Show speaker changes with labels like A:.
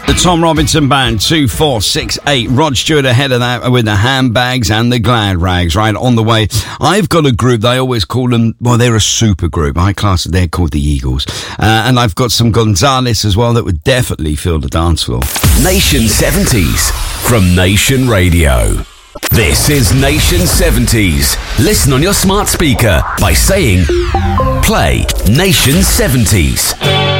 A: The Tom Robinson Band, 2468. Rod Stewart ahead of that with the Handbags and the Glad Rags. Right, on the way. I've got a group, they always call them, well, they're a super group. I class it, they're called the Eagles. And I've got some Gonzales as well that would definitely fill the dance floor.
B: Nation 70s from Nation Radio. This is Nation 70s. Listen on your smart speaker by saying, play Nation 70s.